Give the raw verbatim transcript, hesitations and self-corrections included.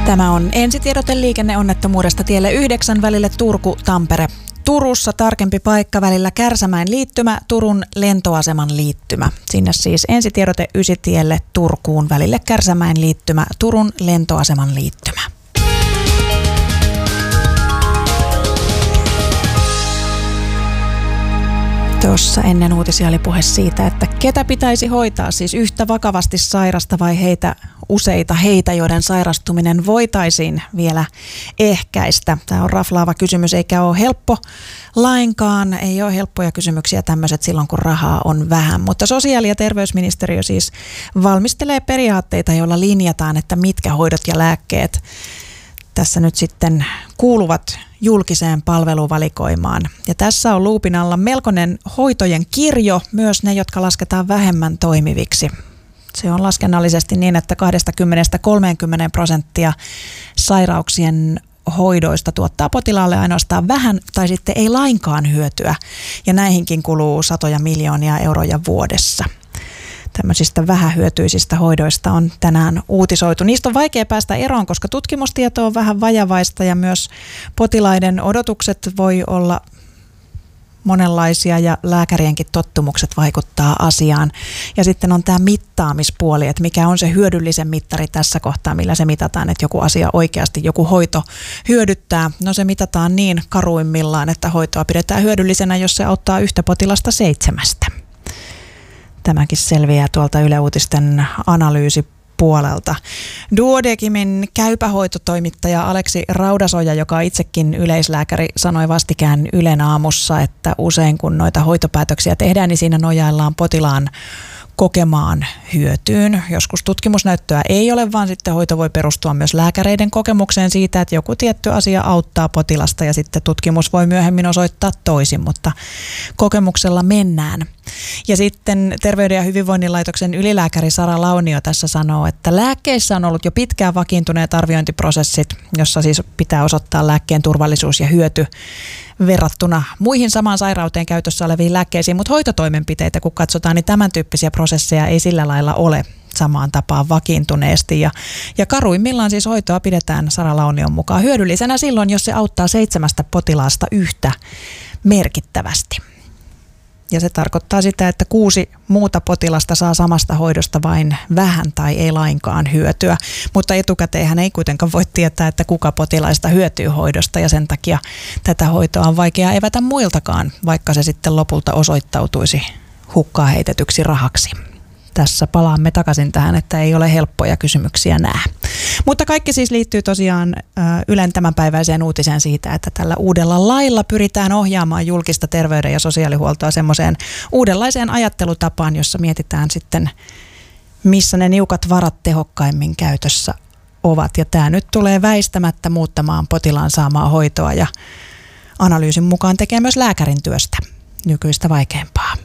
Tämä on ensitiedote liikenneonnettomuudesta tielle yhdeksän välille Turku-Tampere. Turussa tarkempi paikka välillä Kärsämäen liittymä, Turun lentoaseman liittymä. Sinne siis ensitiedote Ysitielle Turkuun välille Kärsämäen liittymä, Turun lentoaseman liittymä. Tuossa ennen uutisia oli puhe siitä, että ketä pitäisi hoitaa, siis yhtä vakavasti sairasta vai heitä useita heitä, joiden sairastuminen voitaisiin vielä ehkäistä. Tämä on raflaava kysymys, eikä ole helppo lainkaan. Ei ole helppoja kysymyksiä tämmöiset silloin, kun rahaa on vähän. Mutta sosiaali- ja terveysministeriö siis valmistelee periaatteita, joilla linjataan, että mitkä hoidot ja lääkkeet tässä nyt sitten kuuluvat julkiseen palveluvalikoimaan. Ja tässä on luupin alla melkoinen hoitojen kirjo, myös ne, jotka lasketaan vähemmän toimiviksi. Se on laskennallisesti niin, että kaksikymmentä kolmekymmentä prosenttia sairauksien hoidoista tuottaa potilaalle ainoastaan vähän tai sitten ei lainkaan hyötyä. Ja näihinkin kuluu satoja miljoonia euroja vuodessa. Tämmöisistä vähähyötyisistä hoidoista on tänään uutisoitu. Niistä on vaikea päästä eroon, koska tutkimustieto on vähän vajavaista ja myös potilaiden odotukset voi olla monenlaisia ja lääkärienkin tottumukset vaikuttaa asiaan. Ja sitten on tämä mittaamispuoli, että mikä on se hyödyllisen mittari tässä kohtaa, millä se mitataan, että joku asia oikeasti, joku hoito hyödyttää. No se mitataan niin karuimmillaan, että hoitoa pidetään hyödyllisenä, jos se auttaa yhtä potilasta seitsemästä. Tämäkin selviää tuolta Yle Uutisten analyysipuolelta. Duodecimin käypähoitotoimittaja Aleksi Raudasoja, joka on itsekin yleislääkäri, sanoi vastikään Ylen aamussa, että usein kun noita hoitopäätöksiä tehdään, niin siinä nojaillaan potilaan kokemaan hyötyyn. Joskus tutkimusnäyttöä ei ole, vaan sitten hoito voi perustua myös lääkäreiden kokemukseen siitä, että joku tietty asia auttaa potilasta ja sitten tutkimus voi myöhemmin osoittaa toisin, mutta kokemuksella mennään. Ja sitten Terveyden ja hyvinvoinnin laitoksen ylilääkäri Sara Launio tässä sanoo, että lääkkeissä on ollut jo pitkään vakiintuneet arviointiprosessit, jossa siis pitää osoittaa lääkkeen turvallisuus ja hyöty verrattuna muihin samaan sairauteen käytössä oleviin lääkkeisiin, mutta hoitotoimenpiteitä kun katsotaan, niin tämän tyyppisiä prosesseja ei sillä lailla ole samaan tapaan vakiintuneesti. Ja, ja karuimmillaan siis hoitoa pidetään Sara Launion mukaan hyödyllisenä silloin, jos se auttaa seitsemästä potilaasta yhtä merkittävästi. Ja se tarkoittaa sitä, että kuusi muuta potilasta saa samasta hoidosta vain vähän tai ei lainkaan hyötyä. Mutta etukäteenhän ei kuitenkaan voi tietää, että kuka potilaista hyötyy hoidosta ja sen takia tätä hoitoa on vaikea evätä muiltakaan, vaikka se sitten lopulta osoittautuisi hukkaan heitetyksi rahaksi. Tässä palaamme takaisin tähän, että ei ole helppoja kysymyksiä nää. Mutta kaikki siis liittyy tosiaan Ylen tämänpäiväiseen uutiseen siitä, että tällä uudella lailla pyritään ohjaamaan julkista terveyden- ja sosiaalihuoltoa semmoiseen uudenlaiseen ajattelutapaan, jossa mietitään sitten, missä ne niukat varat tehokkaimmin käytössä ovat. Ja tämä nyt tulee väistämättä muuttamaan potilaan saamaa hoitoa ja analyysin mukaan tekee myös lääkärin työstä nykyistä vaikeampaa.